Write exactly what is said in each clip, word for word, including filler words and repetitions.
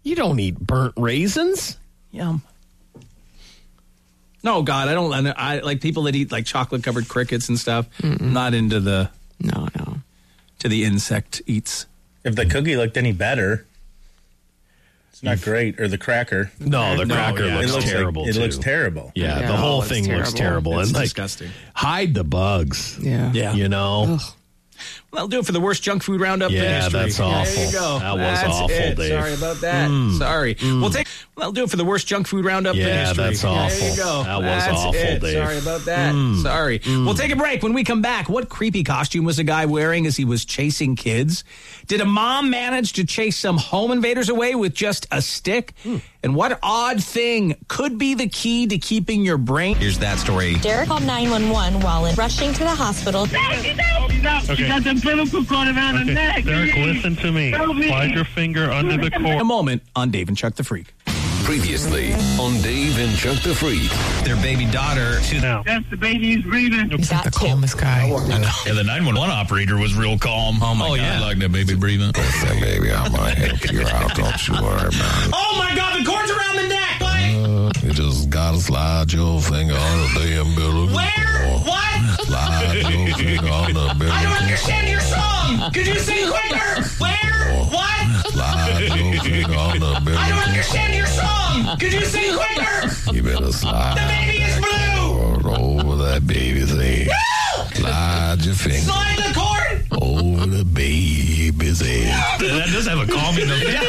You don't eat burnt raisins. Yum. No, God, I don't. I like people that eat like chocolate covered crickets and stuff. Mm-mm. Not into the no, no, to the insect eats. If the cookie looked any better, it's not great. Or the cracker. No, the no, cracker yeah. looks, it looks terrible. Like, it too. looks terrible. Yeah, yeah the whole oh, thing terrible. looks terrible. It's and like, disgusting. Hide the bugs. Yeah, yeah. You know. Ugh. Well, I'll do it for the worst junk food roundup Yeah, in history. that's awful. There you go. That was that's awful, it. Dave. Sorry about that. Mm. Sorry. Mm. We'll take. Well, I'll do it for the worst junk food roundup Yeah, in history. that's awful. There you go. That was that's awful, it. Dave. Sorry about that. Mm. Sorry. Mm. We'll take a break. When we come back, what creepy costume was a guy wearing as he was chasing kids? Did a mom manage to chase some home invaders away with just a stick? Mm. And what odd thing could be the key to keeping your brain? Here's that story. Derek called nine one one while rushing to the hospital. Okay. She got the umbilical cord around her neck. Derek, listen to me. Slide your finger under the cord. A moment on Dave and Chuck the Freak. Previously on Dave and Chuck the Freak. Their baby daughter. To Now. That's the baby he's breathing. He's not the calmest guy. I know. Yeah, the nine one one operator was real calm. Oh, my oh, God. yeah. I like that baby breathing. That baby, I might help you out. Don't you worry about it. Oh, my God, the cord's around the neck. Uh, you just gotta slide your finger on the damn umbilical Where? cord. What? Slide your finger on the umbilical I don't understand your cord. song. Could you sing quicker? Where? What? Slide your finger on the umbilical I don't understand your cord. song. Could you sing quicker? You better slide The baby is that cord over that baby's head. No! Slide your finger Slide the cord. over the baby's head. That does have a calming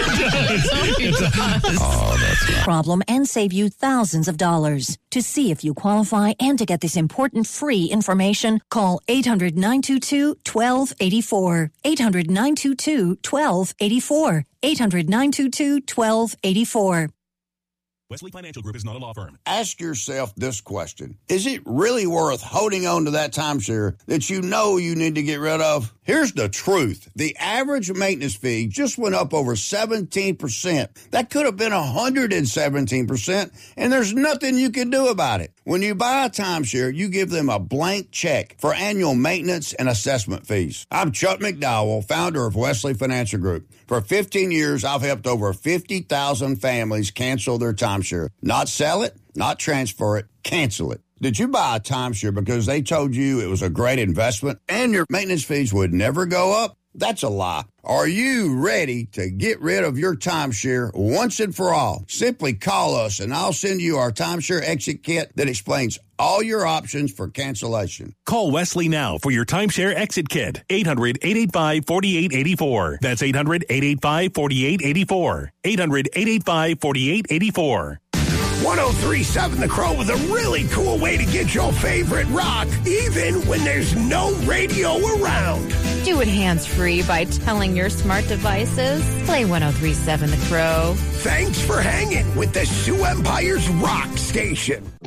effect. Oh, that's right. Problem and save you thousands of dollars. To see if you qualify and to get this important free information, call eight hundred, nine two two, one two eight four. eight hundred, nine two two, one two eight four. eight hundred, nine two two, one two eight four. Wesley Financial Group is not a law firm. Ask yourself this question. Is it really worth holding on to that timeshare that you know you need to get rid of? Here's the truth. The average maintenance fee just went up over seventeen percent. That could have been one hundred seventeen percent, and there's nothing you can do about it. When you buy a timeshare, you give them a blank check for annual maintenance and assessment fees. I'm Chuck McDowell, founder of Wesley Financial Group. For fifteen years, I've helped over fifty thousand families cancel their timeshare. Not sell it, not transfer it, cancel it. Did you buy a timeshare because they told you it was a great investment and your maintenance fees would never go up? That's a lie. Are you ready to get rid of your timeshare once and for all? Simply call us and I'll send you our timeshare exit kit that explains all your options for cancellation. Call Wesley now for your timeshare exit kit. eight hundred, eight eight five, four eight eight four. That's eight hundred, eight eight five, four eight eight four. eight hundred, eight eight five, four eight eight four. one oh three point seven The Crow with a really cool way to get your favorite rock, even when there's no radio around. Do it hands-free by telling your smart devices. Play one oh three point seven The Crow. Thanks for hanging with the Sioux Empire's Rock Station.